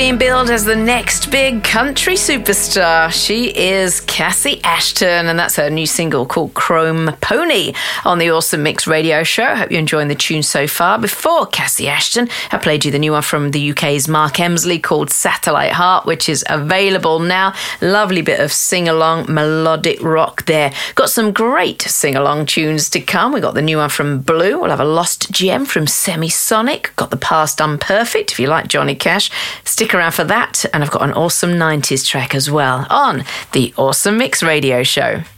being billed as the next big country superstar. She is Cassie Ashton, and that's her new single called Chrome Pony on the Awesome Mix radio show. I hope you're enjoying the tune so far. Before Cassie Ashton, I played you the new one from the UK's Mark Emsley called Satellite Heart, which is available now. Lovely bit of sing-along melodic rock there. Got some great sing-along tunes to come. We got the new one from Blue. We'll have a Lost Gem from Semisonic. Got the Past Unperfect, if you like Johnny Cash. Stick around for that. And I've got an awesome 90s track as well on the Awesome Mix radio show.